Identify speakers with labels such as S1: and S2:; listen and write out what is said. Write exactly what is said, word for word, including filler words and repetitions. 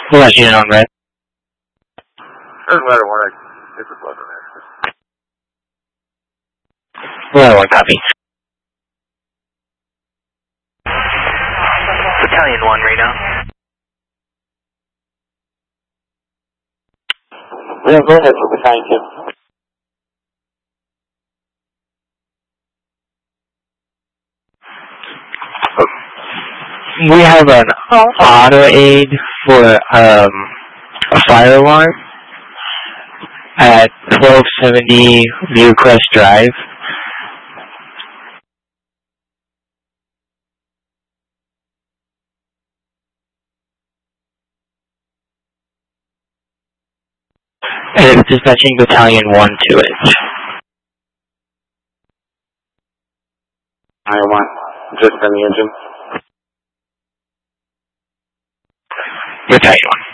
S1: Unless you know, right?
S2: Doesn't matter what I... It's a pleasure,
S1: Well, one copy.
S3: Battalion one, Reno.
S2: Yeah, go ahead for Battalion two.
S1: We have an auto aid for um, a fire alarm at twelve seventy Viewcrest Drive. And it's dispatching Battalion one to it.
S2: I want just on the engine.
S1: Battalion one.